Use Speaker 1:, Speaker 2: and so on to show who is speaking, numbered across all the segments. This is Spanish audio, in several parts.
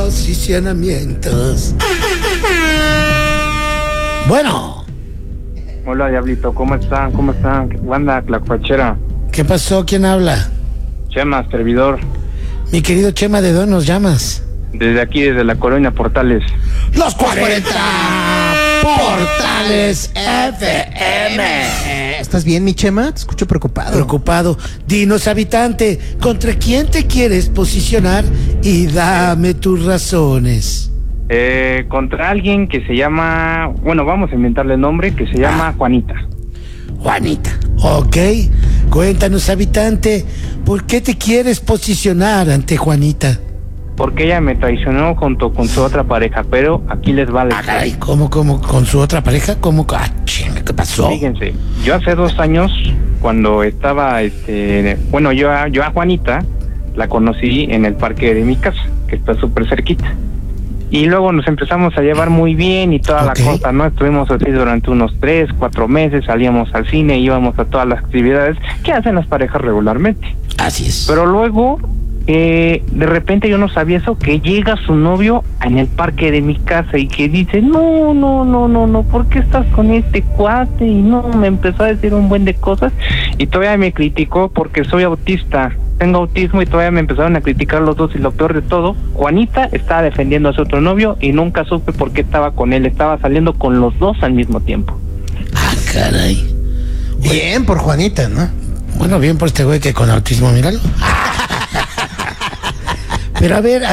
Speaker 1: posicionamientos. Bueno.
Speaker 2: Hola, Diablito, ¿cómo están? ¿Cómo están? ¿Qué anda, la cuachera?
Speaker 1: ¿Qué pasó? ¿Quién habla?
Speaker 2: Chema, servidor.
Speaker 1: Mi querido Chema, ¿de dónde nos llamas?
Speaker 2: Desde aquí, desde la colonia Portales.
Speaker 1: Los 40 Portales FM.
Speaker 3: ¿Estás bien, mi Chema? Te escucho preocupado.
Speaker 1: Preocupado. Dinos, habitante, ¿contra quién te quieres posicionar? Y dame tus razones.
Speaker 2: Contra alguien que se llama... Bueno, vamos a inventarle el nombre, que se llama Juanita.
Speaker 1: Juanita, ok. Cuéntanos, habitante, ¿por qué te quieres posicionar ante Juanita?
Speaker 2: Porque ella me traicionó junto con su otra pareja, pero aquí les vale.
Speaker 1: Ah, caray, ¿cómo? ¿Con su otra pareja? ¿Cómo? Ah, chinga, ¿qué pasó?
Speaker 2: Fíjense, yo hace 2 años, cuando estaba, bueno, yo a Juanita la conocí en el parque de mi casa, que está súper cerquita. Y luego nos empezamos a llevar muy bien y toda la cosa, ¿no? Estuvimos así durante unos 3, 4 meses, salíamos al cine, íbamos a todas las actividades que hacen las parejas regularmente.
Speaker 1: Así es.
Speaker 2: Pero luego, de repente yo no sabía eso, que llega su novio en el parque de mi casa y que dice, no, ¿por qué estás con este cuate? Y no, me empezó a decir un buen de cosas y todavía me criticó porque soy autista. Tengo autismo y todavía me empezaron a criticar los dos y lo peor de todo, Juanita estaba defendiendo a su otro novio y nunca supe por qué estaba con él, estaba saliendo con los dos al mismo tiempo.
Speaker 1: Ah, caray.
Speaker 3: Bien por Juanita, ¿no?
Speaker 1: Bueno, bien por este güey que con autismo, míralo. Pero a ver,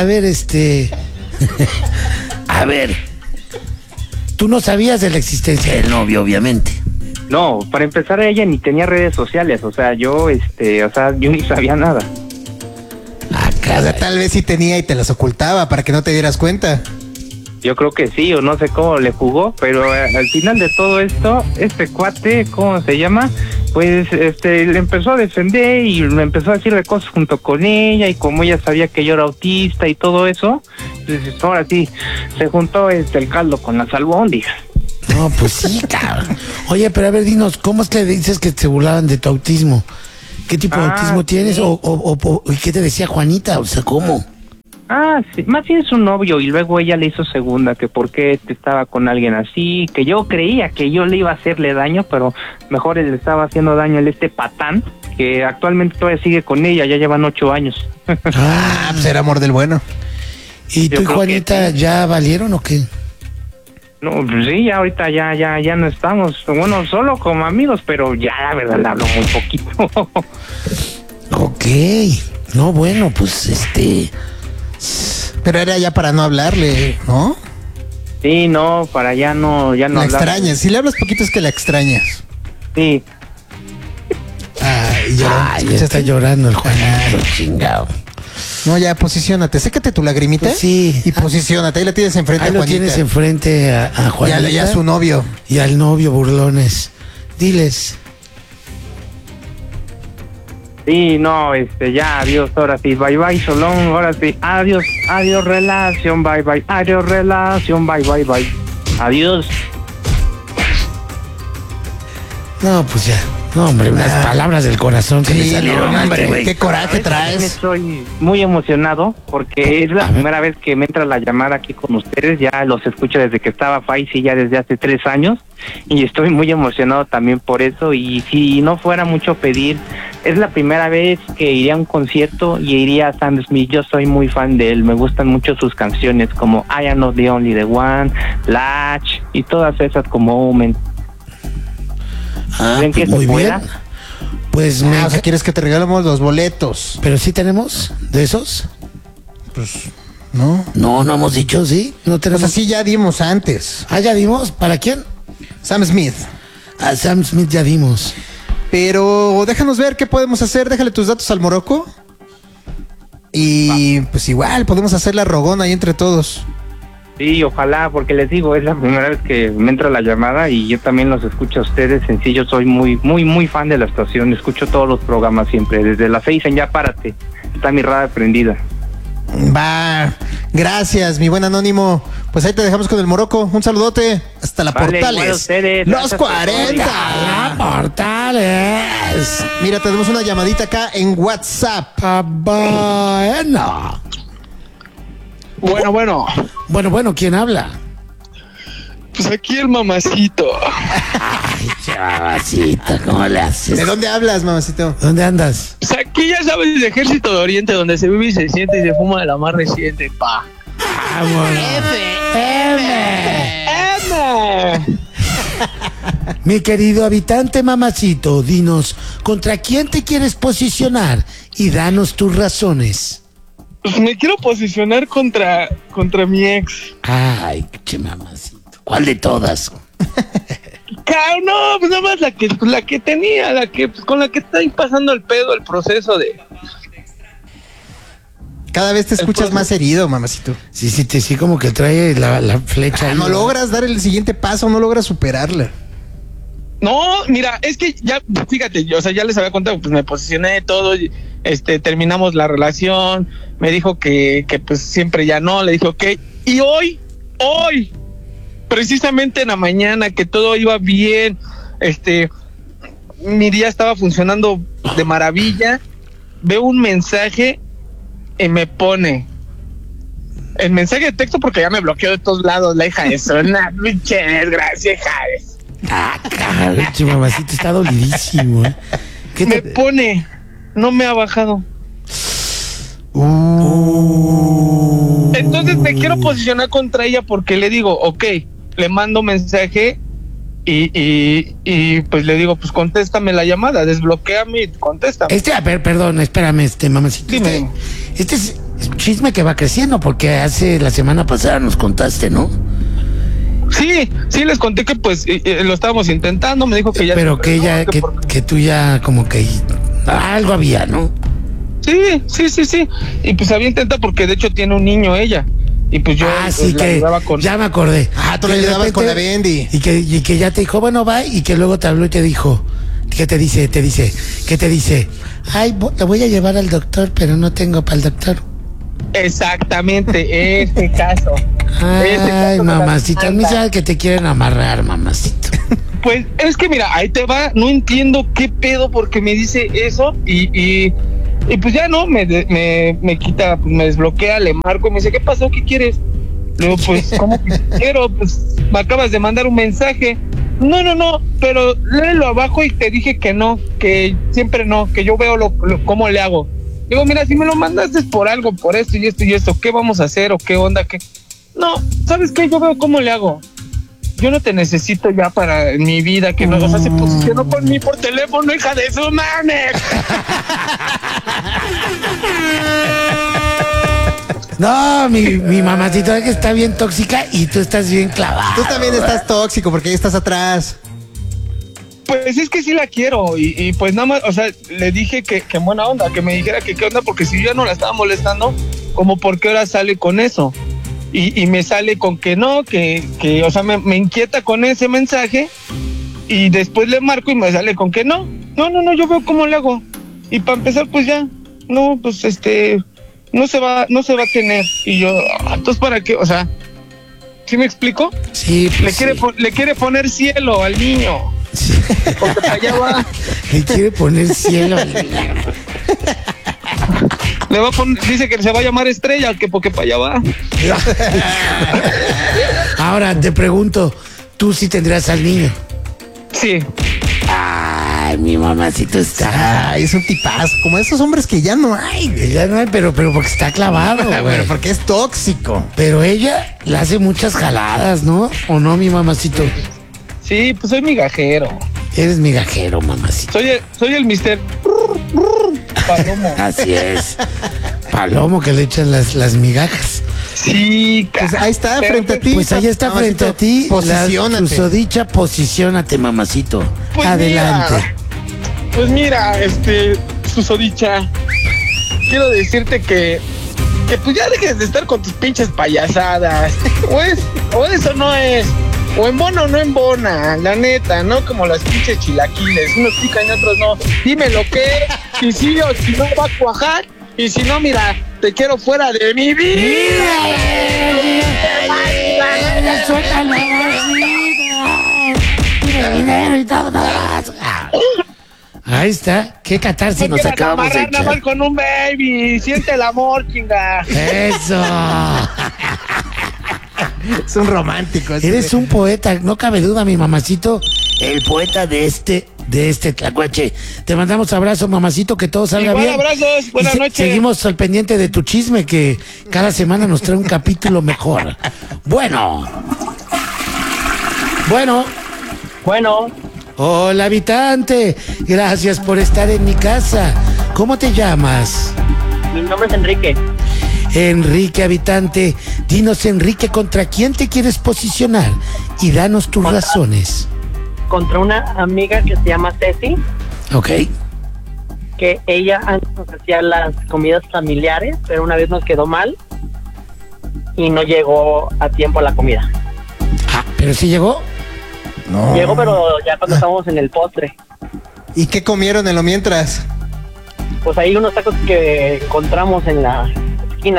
Speaker 1: a ver, tú no sabías de la existencia del novio, obviamente.
Speaker 2: No, para empezar ella ni tenía redes sociales, o sea, yo ni sabía nada.
Speaker 1: Ah,
Speaker 3: O sea, tal vez sí tenía y te las ocultaba para que no te dieras cuenta.
Speaker 2: Yo creo que sí, o no sé cómo le jugó, pero al final de todo esto, este cuate, ¿cómo se llama? Pues le empezó a defender y me empezó a decir de cosas junto con ella, y como ella sabía que yo era autista y todo eso, pues ahora sí, se juntó el caldo con las albóndigas.
Speaker 1: No, pues sí, cabrón. Oye, pero a ver, dinos, ¿cómo es que dices que te burlaban de tu autismo? ¿Qué tipo de autismo tienes?
Speaker 2: Sí.
Speaker 1: ¿O qué te decía Juanita? O sea, ¿cómo?
Speaker 2: Sí, más bien su novio, y luego ella le hizo segunda, que por qué estaba con alguien así, que yo creía que yo le iba a hacerle daño, pero mejor le estaba haciendo daño a patán, que actualmente todavía sigue con ella, ya llevan 8 años.
Speaker 3: Pues era amor del bueno.
Speaker 1: ¿Y tú y Juanita ya valieron o qué?
Speaker 2: No, pues sí, ya ahorita ya no estamos, bueno, solo como amigos, pero ya la verdad le hablo muy poquito.
Speaker 1: Ok, no, bueno, pues
Speaker 3: Pero era ya para no hablarle, ¿no?
Speaker 2: Sí, no, para ya no
Speaker 3: La
Speaker 2: hablar.
Speaker 3: extrañas, si le hablas poquito es que la extrañas.
Speaker 2: Sí.
Speaker 1: Ay, ya está llorando el Juanito, chingado.
Speaker 3: No, ya, posiciónate, sécate tu lagrimita.
Speaker 1: Pues sí.
Speaker 3: Y posiciónate, ahí la tienes enfrente
Speaker 1: Ahí
Speaker 3: a
Speaker 1: lo
Speaker 3: Juanita.
Speaker 1: tienes enfrente a Juanita.
Speaker 3: Y a su novio.
Speaker 1: Y al novio, burlones. Diles.
Speaker 2: Sí, no, ya, adiós, ahora sí, bye, Solón, ahora sí, adiós, relación, bye, adiós, relación, bye, adiós.
Speaker 1: No, pues ya. No, hombre, unas palabras del corazón que le salieron,
Speaker 3: no, hombre,
Speaker 1: güey.
Speaker 3: qué coraje
Speaker 2: También
Speaker 3: traes.
Speaker 2: estoy muy emocionado porque es la primera vez que me entra la llamada aquí con ustedes. Ya los escucho desde que estaba Faisy, ya desde hace 3 años, y estoy muy emocionado también por eso. Y si no fuera mucho pedir, es la primera vez que iría a un concierto y iría a Sam Smith. Yo soy muy fan de él, me gustan mucho sus canciones como I Am Not the Only the One, Latch y todas esas como Omen. ¿Creen que
Speaker 1: Pues
Speaker 2: se
Speaker 1: muy
Speaker 2: pueda?
Speaker 1: bien. Pues
Speaker 3: O sea, ¿quieres que te regalemos los boletos?
Speaker 1: ¿Pero sí tenemos de esos?
Speaker 3: Pues, ¿no?
Speaker 1: No hemos dicho, ¿sí? No
Speaker 3: Pues
Speaker 1: tenemos.
Speaker 3: así ya dimos antes.
Speaker 1: Ah, ya dimos. ¿Para quién?
Speaker 3: Sam Smith.
Speaker 1: A Sam Smith ya dimos.
Speaker 3: Pero déjanos ver qué podemos hacer. Déjale tus datos al Morocco. Y pues igual podemos hacer la rogona ahí entre todos.
Speaker 2: Sí, ojalá, porque les digo, es la primera vez que me entra la llamada y yo también los escucho a ustedes. En sí, yo soy muy fan de la estación, escucho todos los programas siempre, desde las 6 en Ya Párate, está mi radio prendida.
Speaker 3: Va, gracias, mi buen Anónimo. Pues ahí te dejamos con el Morocco. Un saludote. Hasta la
Speaker 2: Vale, igual a
Speaker 3: Portales.
Speaker 2: ustedes.
Speaker 3: Los
Speaker 2: Gracias
Speaker 3: 40.
Speaker 1: Portales.
Speaker 3: Mira, tenemos una llamadita acá en WhatsApp.
Speaker 1: Bueno.
Speaker 4: Bueno.
Speaker 1: Bueno, ¿quién habla?
Speaker 4: Pues aquí el mamacito.
Speaker 1: Ay, chavacita, ¿cómo le haces?
Speaker 3: ¿De dónde hablas, mamacito?
Speaker 1: ¿Dónde andas?
Speaker 4: Pues aquí ya sabes, el Ejército de Oriente, donde se vive y se siente y se fuma de la más reciente, pa.
Speaker 1: Vámonos.
Speaker 4: ¡M!
Speaker 1: Mi querido habitante mamacito, dinos, ¿contra quién te quieres posicionar? Y danos tus razones.
Speaker 4: Pues me quiero posicionar contra mi ex.
Speaker 1: Ay, che mamacito. ¿Cuál de todas?
Speaker 4: No, pues nada más la que tenía, pues, con la que está ahí pasando el pedo, el proceso de...
Speaker 3: Cada vez te escuchas más herido, mamacito.
Speaker 1: Sí, como que trae la flecha. Ahí,
Speaker 3: No logras dar el siguiente paso, no logras superarla.
Speaker 4: No, mira, es que ya, fíjate, o sea, ya les había contado, pues me posicioné todo, terminamos la relación, me dijo que pues siempre ya no, le dije ok, y hoy, precisamente en la mañana, que todo iba bien, mi día estaba funcionando de maravilla, veo un mensaje y me pone el mensaje de texto porque ya me bloqueó de todos lados, la hija de eso, una pinche desgracia, hija de...
Speaker 1: Caray, che mamacito, está dolidísimo, ¿eh?
Speaker 4: Me pone, no me ha bajado. Entonces me quiero posicionar contra ella porque le digo, ok, le mando mensaje y pues le digo, pues contéstame la llamada, desbloquéame y contéstame.
Speaker 1: A ver, perdón, espérame, mamacito.
Speaker 4: Dime.
Speaker 1: Este es chisme que va creciendo porque hace la semana pasada nos contaste, ¿no?
Speaker 4: Sí, les conté que pues lo estábamos intentando, me dijo que ya...
Speaker 1: Pero que ella, que tú ya como que algo había, ¿no?
Speaker 4: Sí. Y pues había intentado porque de hecho tiene un niño ella. Y pues yo
Speaker 1: sí,
Speaker 4: la
Speaker 1: que
Speaker 4: ayudaba con...
Speaker 1: ya me acordé.
Speaker 3: Tú le ayudabas con la Bendy.
Speaker 1: Y que ya te dijo, bueno, va, y que luego te habló y te dijo, ¿qué te dice? ¿Qué te dice? Ay, le voy a llevar al doctor, pero no tengo para el doctor.
Speaker 4: Exactamente, ese caso.
Speaker 1: Ay, mamacito, a mí sabes que te quieren amarrar, mamacito.
Speaker 4: Pues es que mira, ahí te va, no entiendo qué pedo porque me dice eso y pues ya no, me quita, pues me desbloquea, le marco y me dice, ¿qué pasó? ¿Qué quieres? Le digo, pues, ¿cómo que quiero? Pues me acabas de mandar un mensaje. No, pero léelo abajo y te dije que no, que siempre no, que yo veo cómo le hago. Digo, mira, si me lo mandaste es por algo, por esto y esto, ¿qué vamos a hacer o qué onda? ¿Qué? No, ¿sabes qué? Yo veo cómo le hago. Yo no te necesito ya para mi vida, que no, o sea, se posicionó con mí por teléfono, hija de su madre.
Speaker 1: No, mi mamacito es que está bien tóxica y tú estás bien clavado.
Speaker 3: Tú también estás tóxico porque ahí estás atrás.
Speaker 4: Pues es que sí la quiero y pues nada más, o sea, le dije que en buena onda, que me dijera que qué onda, porque si yo ya no la estaba molestando, como por qué hora sale con eso. Y me sale con que no, que o sea, me inquieta con ese mensaje y después le marco y me sale con que no, yo veo cómo le hago. Y para empezar, pues ya, no, pues no se va a tener. Y yo, entonces, ¿para qué? O sea, ¿sí me explico?
Speaker 1: Sí, pues
Speaker 4: le quiere poner cielo al niño.
Speaker 1: Sí.
Speaker 4: Porque para allá va.
Speaker 1: Le quiere poner cielo al niño.
Speaker 4: Le va a poner, dice que se va a llamar Estrella, que porque para allá va.
Speaker 1: Ahora te pregunto, ¿tú sí tendrás al niño?
Speaker 4: Sí.
Speaker 1: Ay, mi mamacito está.
Speaker 3: Ay, es un tipazo, como esos hombres que ya no hay, güey.
Speaker 1: Ya no hay, pero porque está clavado, güey.
Speaker 3: Pero porque es tóxico.
Speaker 1: Pero ella le hace muchas jaladas, ¿no? ¿O no, mi mamacito?
Speaker 4: Sí, pues soy migajero.
Speaker 1: Eres migajero, mamacito.
Speaker 4: Soy el Mister Palomo.
Speaker 1: Así es. Palomo que le echan las migajas.
Speaker 4: Sí,
Speaker 3: Pues ahí está,
Speaker 4: pero
Speaker 3: frente a ti.
Speaker 1: Pues ahí está
Speaker 3: mamacito,
Speaker 1: frente a ti.
Speaker 3: Posiciónate.
Speaker 1: Tu susodicha, posiciónate, mamacito.
Speaker 4: Pues
Speaker 1: adelante.
Speaker 4: Mira, susodicha, quiero decirte que pues ya dejes de estar con tus pinches payasadas. O eso no es. O embona o no embona, la neta, no como las pinches chilaquiles. Unos pican y otros no. Dime lo que es, y sí o si no va a cuajar. Y si no, mira, te quiero fuera de mi vida.
Speaker 1: Ahí está. ¿Qué catarsis nos acabamos de
Speaker 4: nada más
Speaker 1: echar?
Speaker 4: con un baby. Siente el amor, chinga.
Speaker 1: Eso.
Speaker 3: Es un romántico.
Speaker 1: Eres un poeta, no cabe duda, mi mamacito, el poeta de este tlacuache. Te mandamos abrazo, mamacito, que todo salga
Speaker 4: Igual,
Speaker 1: bien.
Speaker 4: abrazos, buenas noches.
Speaker 1: Seguimos al pendiente de tu chisme, que cada semana nos trae un capítulo mejor. Bueno. Hola, habitante. Gracias por estar en mi casa. ¿Cómo te llamas?
Speaker 5: Mi nombre es Enrique.
Speaker 1: Enrique, habitante. Dinos, Enrique, ¿contra quién te quieres posicionar? Y danos tus razones.
Speaker 5: Contra una amiga que se llama Ceci,
Speaker 1: Ok.
Speaker 5: que ella antes nos hacía las comidas familiares, pero una vez nos quedó mal y no llegó a tiempo a la comida.
Speaker 1: Ah, ¿pero sí llegó?
Speaker 3: No.
Speaker 5: Llegó, pero ya cuando estábamos en el postre.
Speaker 3: ¿Y qué comieron en lo mientras?
Speaker 5: Pues ahí unos tacos que encontramos en la esquina.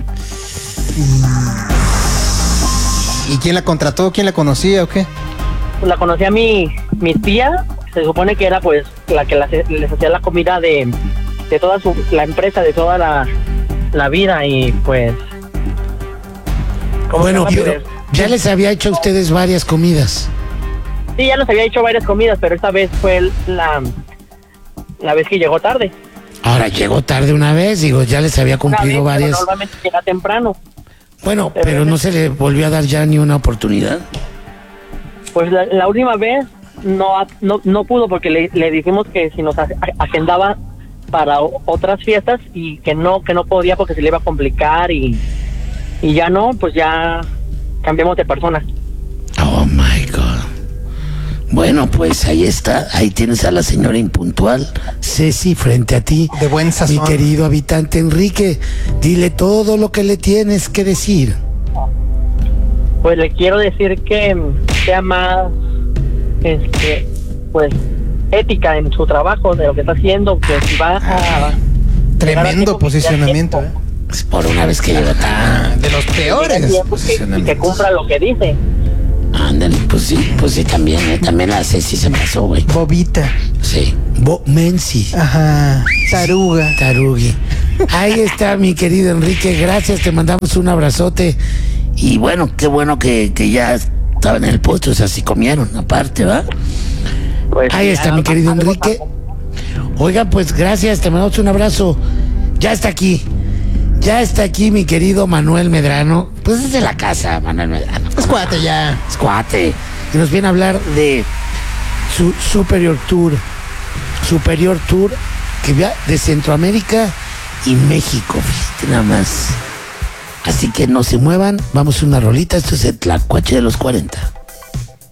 Speaker 3: ¿Y quién la contrató? ¿Quién la conocía o qué?
Speaker 5: Pues la conocí a mi tía, se supone que era pues la que les hacía la comida de toda la empresa, de toda la vida, y pues... ¿cómo
Speaker 1: Bueno,
Speaker 5: se llama?
Speaker 1: pero ya les había hecho a ustedes varias comidas.
Speaker 5: Sí, ya nos había hecho varias comidas, pero esta vez fue la vez que llegó tarde.
Speaker 1: Ahora, llegó tarde una vez, digo, ya les había
Speaker 5: Una
Speaker 1: cumplido
Speaker 5: vez, pero
Speaker 1: varias.
Speaker 5: normalmente llega temprano.
Speaker 1: Bueno, pero no se le volvió a dar ya ni una oportunidad.
Speaker 5: Pues la última vez no pudo, porque le dijimos que si nos agendaba para otras fiestas, y que no podía porque se le iba a complicar, y ya no, pues ya cambiamos de persona.
Speaker 1: Oh my God. Bueno, pues ahí está. Ahí tienes a la señora impuntual, Ceci, frente a ti.
Speaker 3: De buen sazón.
Speaker 1: Mi querido habitante Enrique, dile todo lo que le tienes que decir.
Speaker 5: Pues le quiero decir que sea más, pues, ética en su trabajo, de lo que está haciendo, que si va a...
Speaker 3: Tremendo posicionamiento, ¿eh?
Speaker 1: Es por una vez que llegó tarde.
Speaker 3: De los peores
Speaker 5: y que
Speaker 3: posicionamientos.
Speaker 5: cumpla lo que dice.
Speaker 1: Ándale, pues sí, también, también la Ceci se pasó, güey.
Speaker 3: Bobita.
Speaker 1: Sí, Mensi.
Speaker 3: Ajá. Taruga.
Speaker 1: Tarugui. Ahí está, mi querido Enrique, gracias, te mandamos un abrazote. Y bueno, qué bueno que ya estaban en el puesto, o sea, si comieron, aparte, ¿va?
Speaker 5: Pues,
Speaker 1: Ahí está,
Speaker 5: ya,
Speaker 1: mi querido
Speaker 5: algo
Speaker 1: Enrique.
Speaker 5: pasó.
Speaker 1: Oigan, pues gracias, te mandamos un abrazo. Ya está aquí mi querido Manuel Medrano. Pues es de la casa, Manuel Medrano.
Speaker 3: Es cuate ya.
Speaker 1: Es cuate. Y nos viene a hablar de su Superior Tour, que va de Centroamérica y México, fíjate nada más. Así que no se muevan, vamos a una rolita. Esto es el Tlacuache de los 40.